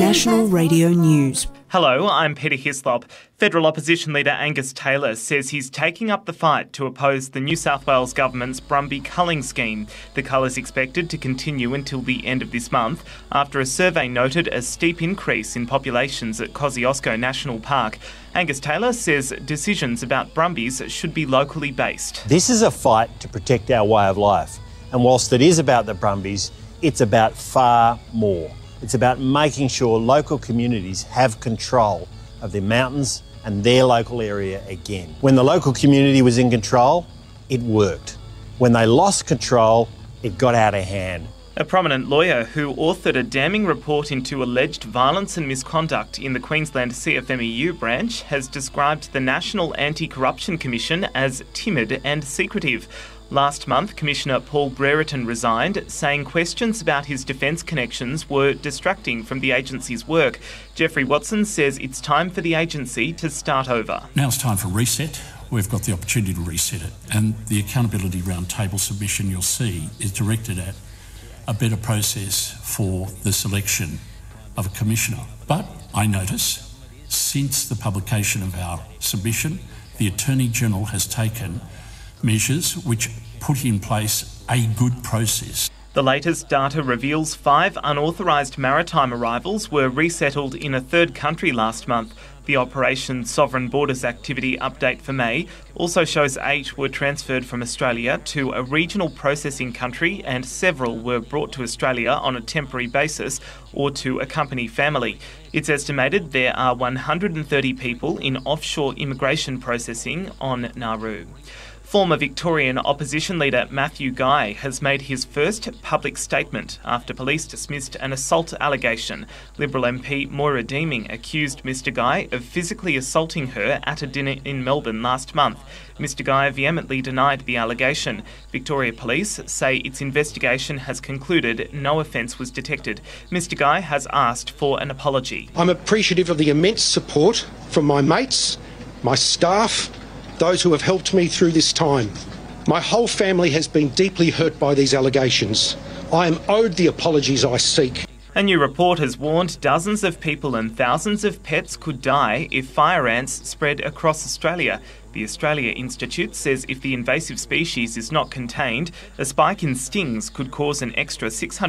National Radio News. Hello, I'm Peter Hislop. Federal opposition leader Angus Taylor says he's taking up the fight to oppose the New South Wales government's Brumby culling scheme. The cull is expected to continue until the end of this month after a survey noted a steep increase in populations at Kosciuszko National Park. Angus Taylor says decisions about Brumbies should be locally based. This is a fight to protect our way of life. And whilst it is about the Brumbies, it's about far more. It's about making sure local communities have control of their mountains and their local area again. When the local community was in control, it worked. When they lost control, it got out of hand. A prominent lawyer who authored a damning report into alleged violence and misconduct in the Queensland CFMEU branch has described the National Anti-Corruption Commission as timid and secretive. Last month, Commissioner Paul Brereton resigned, saying questions about his defence connections were distracting from the agency's work. Jeffrey Watson says it's time for the agency to start over. Now it's time for reset. We've got the opportunity to reset it. And the Accountability Roundtable submission you'll see is directed at a better process for the selection of a commissioner. But I notice, since the publication of our submission, the Attorney-General has taken measures which put in place a good process. The latest data reveals 5 unauthorised maritime arrivals were resettled in a third country last month. The Operation Sovereign Borders Activity update for May also shows 8 were transferred from Australia to a regional processing country and several were brought to Australia on a temporary basis or to accompany family. It's estimated there are 130 people in offshore immigration processing on Nauru. Former Victorian opposition leader Matthew Guy has made his first public statement after police dismissed an assault allegation. Liberal MP Moira Deeming accused Mr Guy of physically assaulting her at a dinner in Melbourne last month. Mr Guy vehemently denied the allegation. Victoria Police say its investigation has concluded no offence was detected. Mr Guy has asked for an apology. I'm appreciative of the immense support from my mates, my staff, those who have helped me through this time. My whole family has been deeply hurt by these allegations. I am owed the apologies I seek. A new report has warned dozens of people and thousands of pets could die if fire ants spread across Australia. The Australia Institute says if the invasive species is not contained, a spike in stings could cause an extra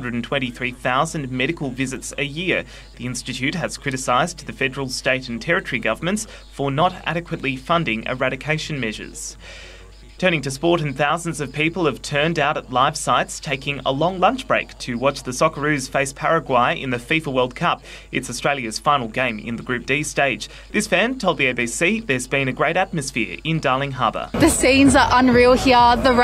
623,000 medical visits a year. The Institute has criticised the federal, state and territory governments for not adequately funding eradication measures. Turning to sport, and thousands of people have turned out at live sites taking a long lunch break to watch the Socceroos face Paraguay in the FIFA World Cup. It's Australia's final game in the Group D stage. This fan told the ABC there's been a great atmosphere in Darling Harbour. The scenes are unreal here. The